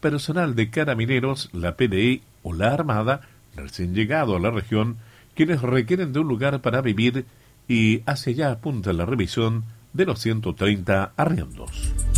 personal de Carabineros, la PDI o la Armada, recién llegado a la región, quienes requieren de un lugar para vivir y hacia allá apunta la revisión de los 130 arriendos.